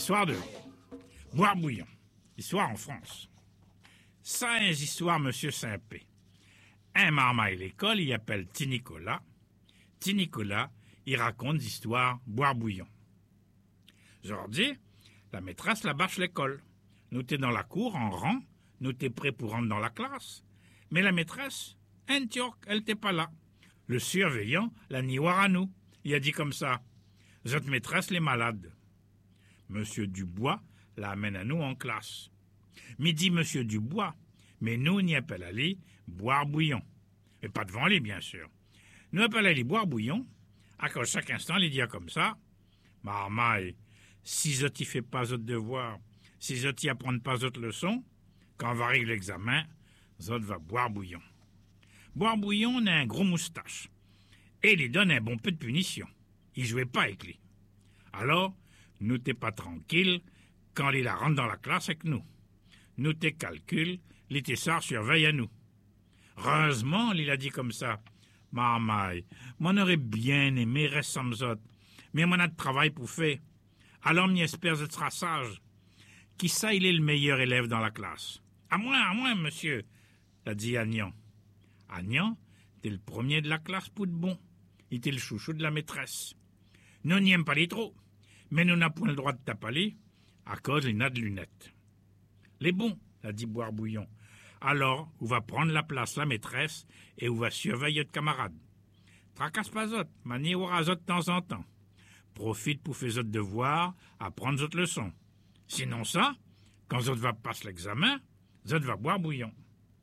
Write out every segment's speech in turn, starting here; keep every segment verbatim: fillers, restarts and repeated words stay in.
Histoire de boire bouillon. Histoire en France. Ça, est histoire Monsieur Saint-Pé. Un marmaille à l'école, il appelle Ti Nicolas. Ti Nicolas, il raconte des histoires boire bouillon. Aujourd'hui, la maîtresse la bâche l'école. Nous t'es dans la cour, en rang, nous t'es prêt pour rentrer dans la classe. Mais la maîtresse, un turc, elle t'est pas là. Le surveillant l'a ni voir à nous. Il a dit comme ça: votre maîtresse, les malades. Monsieur Dubois l'amène à nous en classe. Midi, Monsieur Dubois, mais nous n'y appelle aller boire bouillon. Mais pas devant lui, bien sûr. Nous appelle aller boire bouillon, à cause chaque instant, il dit comme ça: marmaille, si zot y fait pas zot devoir, si zot y apprendre pas zot leçon, quand va arriver l'examen, zot va boire bouillon. Boire bouillon, on a un gros moustache. Et il lui donne un bon peu de punition. Il jouait pas avec lui. Alors, nous t'es pas tranquille quand il la rentre dans la classe avec nous. Nous t'es calcul, les tessards surveillent à nous. Heureusement, il a dit comme ça: marmaille, m'en aurait bien aimé reste sans zot, mais m'en a de travail pour faire. Alors m'y espère que sera sage. Qui ça, il est le meilleur élève dans la classe? À moi, à moi, monsieur, l'a dit Agnan. Agnan, t'es le premier de la classe pour de bon. Il était le chouchou de la maîtresse. Nous n'y aime pas les trop, mais nous n'avons point le droit de taper à cause il n'a de lunettes. Les bons, l'a dit Boire Bouillon. Alors, on va prendre la place la maîtresse et on va surveiller notre camarade. Tracasse pas zot, manier aura zot de temps en temps. Profite pour faire zot devoir, apprendre zot leçon. Sinon ça, quand zot va passer l'examen, zot va boire bouillon.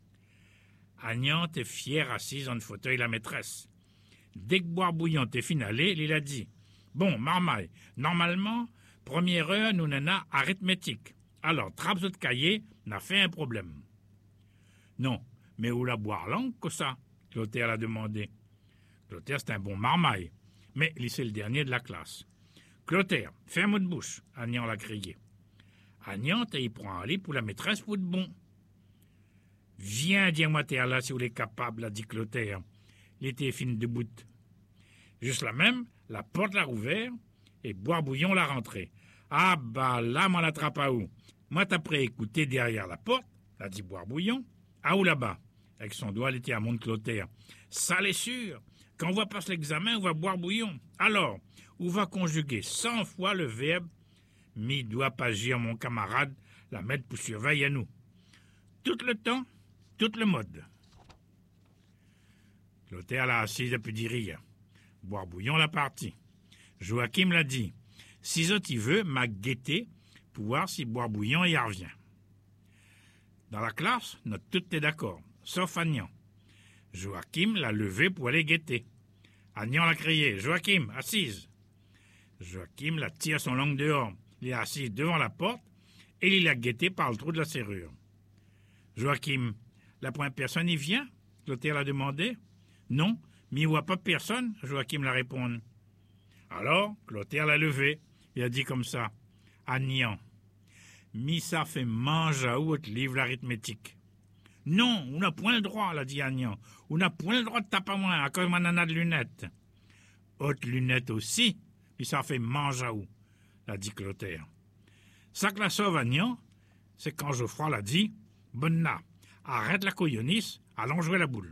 Agnan t'es fier assise dans le fauteuil la maîtresse. Dès que Boire Bouillon t'est finalé, il a dit: bon, marmaille, normalement, première heure, nous n'en arithmétique. Alors, trappe zot cahier, n'a fait un problème. Non, mais où la boire langue que ça? Clotaire l'a demandé. Clotaire, c'est un bon marmaille, mais il c'est le dernier de la classe. Clotaire, ferme de bouche, Agnan l'a crié. Agnan, t'y prend un lit pour la maîtresse pour de bon. Viens, dis-moi, t'es là si vous l'êtes capable, a dit Clotaire. Il était fin debout. Juste là même, la porte l'a rouvert et Boire Bouillon l'a rentré. Ah bah là, m'en attrape à où? Moi, t'as prêt écouter derrière la porte, a dit Boire Bouillon. À où là-bas? Avec son doigt, il était à monte Clotaire. Ça l'est sûr. Quand on va passer l'examen, on va boire bouillon. Alors, on va conjuguer cent fois le verbe « mi doit pas agir mon camarade, la mettre pour surveiller à nous ». Tout le temps, tout le mode. Clotaire l'a assise et puis dit rire. Boire bouillon l'a parti. Joachim l'a dit: si zot y veut, m'a guetté pour voir si Boire Bouillon y revient. Dans la classe, notre tout est d'accord, sauf Agnan. Joachim l'a levé pour aller guetter. Agnan l'a crié: Joachim, assise. Joachim la tire son langue dehors. Il est assis devant la porte et il l'a guetté par le trou de la serrure. Joachim, la point personne y vient? Clotaire l'a demandé. Non, mais il voit pas personne, Joachim l'a répondu. Alors, Clotaire l'a levé. Il a dit comme ça: Agnan, mi ça fait mange à haute livre l'arithmétique. Non, on n'a point le droit, l'a dit Agnan. On n'a point le droit de taper à moi, à cause de nana de lunettes. Haute lunettes aussi, puis ça fait mange à où, l'a dit Clotaire. Ça que la sauve Agnan, c'est quand Geoffroy l'a dit: Bonna, arrête la couillonisse, allons jouer la boule.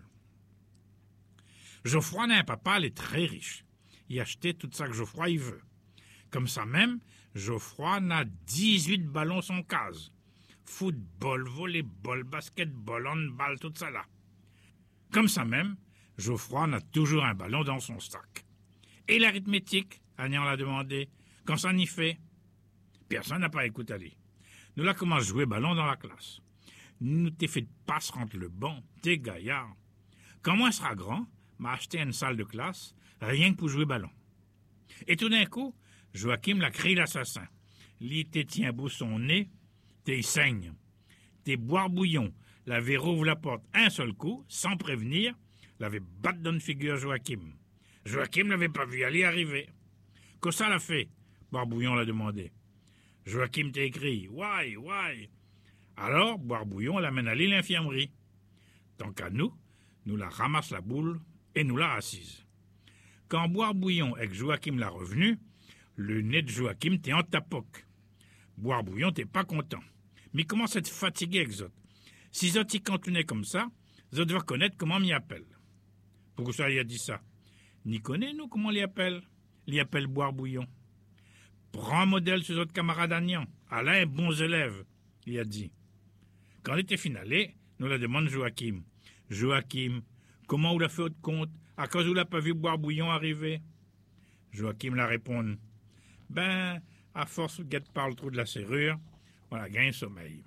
Geoffroy n'a un papa, il est très riche. Il a acheté tout ça que Geoffroy y veut. Comme ça même, Geoffroy n'a dix-huit ballons son case. Football, volleyball, basketball, handball, tout ça là. Comme ça même, Geoffroy n'a toujours un ballon dans son sac. Et l'arithmétique, Agnan l'a demandé, quand ça n'y fait? Personne n'a pas écouté aller. Nous là commencé à jouer ballon dans la classe. Nous t'es fait de passe entre le banc, t'es gaillard. Quand moi sera grand, m'a acheté une salle de classe, rien que pour jouer ballon. Et tout d'un coup, Joachim l'a crié l'assassin. Li t'es tient beau son nez, t'es saigne. T'es Boire Bouillon, l'avait rouvre la porte un seul coup, sans prévenir, l'avait battu dans une figure Joachim. Joachim l'avait pas vu aller arriver. Que ça l'a fait? Boire Bouillon l'a demandé. Joachim t'a écrit: Why, why? Alors, Boire Bouillon l'amène à l'infirmerie. Tant qu'à nous, nous la ramasse la boule et nous la assise. Quand Boire Bouillon et que Joachim l'a revenu, le nez de Joachim était en tapoc. Boire-bouillon, t'es pas content. Mais comment être fatigué avec zot? Si zot y cantonnaient comme ça, zot va connaître comment m'y appelle. Pourquoi ça il a dit ça? N'y connaît, nous, comment l'y appelle? L'y appelle Boire-bouillon. Prends modèle sur notre camarade Agnan. Alain, bons élèves, il a dit. Quand il était finalé, nous la demande Joachim. Joachim, comment vous l'a fait de compte? À cause où l'a pas vu Boire-bouillon arriver? Joachim la répond. Ben, à force de guette par le trou de la serrure, on a gagné sommeil.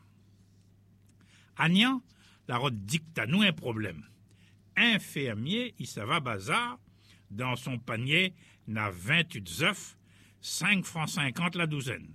Agnan, la route dicte à nous un problème. Un fermier, il s'en va bazar, dans son panier, n'a vingt-huit œufs, cinq francs cinquante la douzaine.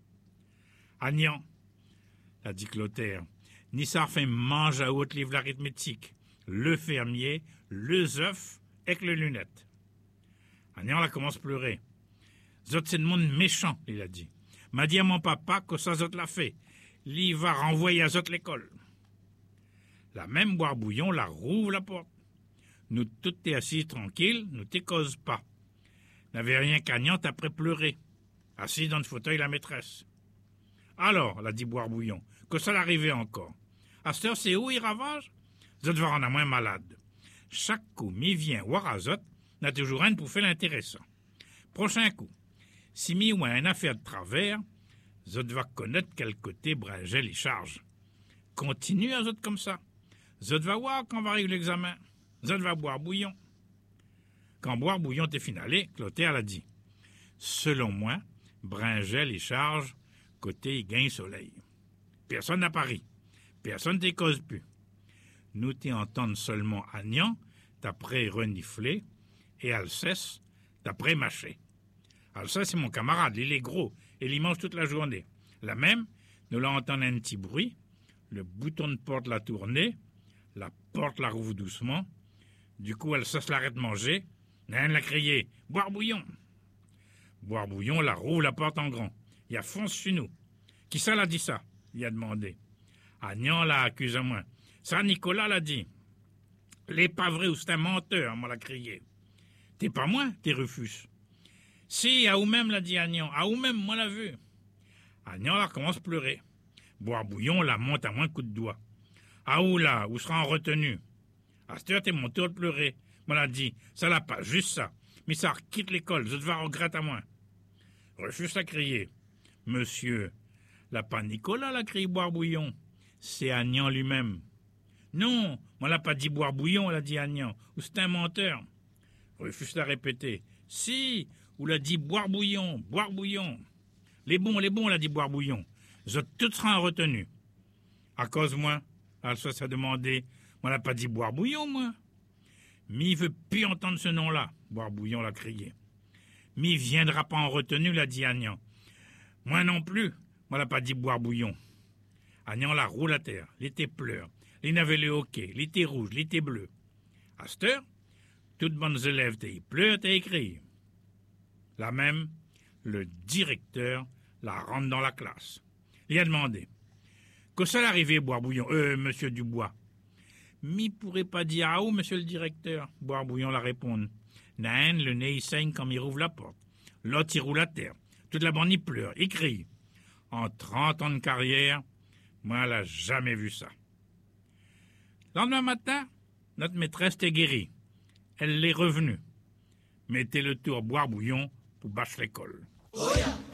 Agnan, a dit Clotaire, ni ça fait mange à haute livre l'arithmétique, le fermier, le œuf, avec les lunettes. Agnan la commence à pleurer. Zot c'est le monde méchant, il a dit. M'a dit à mon papa que ça zot l'a fait. Il va renvoyer à zot l'école. La même Boire-bouillon la rouvre la porte. Nous tous t'es assis tranquille, nous t'es cause pas. N'avait rien qu'Agnan après pleurer. Assis dans le fauteuil la maîtresse. Alors, l'a dit Boire-bouillon, que ça l'arrivait encore. À cette heure, c'est où il ravage? Zot va rendre moins malade. Chaque coup, mi vient voir à zot, n'a toujours rien pour faire l'intéressant. Prochain coup, si mi ou une affaire de travers, zot va connaître quel côté Bringel y charge. Continue à zot comme ça. Zot va voir quand va arriver l'examen. Zot va boire bouillon. Quand boire bouillon t'est finalé, Clotaire l'a dit. Selon moi, Bringel y charge côté il gagne soleil. Personne n'a pari. Personne t'y cause plus. Nous t'y entendons seulement Agnan, t'après renifler, et Alceste, t'après mâcher. Alceste, c'est mon camarade, il est gros, et il mange toute la journée. La même, nous l'entendons un petit bruit, le bouton de porte la tournée, la porte la rouvre doucement, du coup Alceste l'arrête de manger, Nain l'a crié, boire bouillon. Boire bouillon la rouvre la porte en grand, il a fonce sur nous. Qui ça l'a dit ça? Il a demandé. Agnan l'a accusé à moi. Ça, Nicolas l'a dit. Les pas vrai ou c'est un menteur, moi l'a crié. T'es pas moi, t'es Rufus. Si, à ou même, l'a dit Agnan, à ou même, moi l'a vu. Agnan là commence à pleurer. Boire bouillon la monte à moins de coups de doigt. À où là, où sera en retenue? À cette heure, t'es mon tour de pleurer. Moi l'a dit, ça l'a pas, juste ça. Mais ça quitte l'école, je te vais regretter à moi. Rufus l'a crié. Monsieur, l'a pas Nicolas l'a crié boire bouillon. C'est Agnan lui-même. Non, moi l'a pas dit boire bouillon, l'a dit Agnan, ou c'est un menteur. Rufus l'a répété. Si, ou l'a dit boire bouillon, boire bouillon. Les bons, les bons, l'a dit boire bouillon. Je tout sera en retenue. À cause moi, Alceste a demandé, moi l'a pas dit boire bouillon, moi. Mais il veut plus entendre ce nom-là, boire bouillon l'a crié. Mais il viendra pas en retenue, l'a dit Agnan. Moi non plus, moi l'a pas dit boire bouillon. Agnan la roule à terre, l'été pleure, les n'avait le hockey, l'été rouge, l'été bleu. À cette heure, toutes bonnes élèves t'es pleurent, t'es écrit. La même, le directeur la rentre dans la classe. Il a demandé. Que ça l'arrivait, boire bouillon, euh, monsieur Dubois. Mi pourrait pas dire à où, monsieur le directeur, boire bouillon la répondre. Nain, le nez il saigne quand il rouvre la porte. L'autre il roule à terre. Toute la bande y pleure, il crie. En trente ans de carrière, moi elle a jamais vu ça. Le lendemain matin, notre maîtresse est guérie. Elle l'est revenue. Mettez le tour boire bouillon pour bâcher l'école. Oh yeah.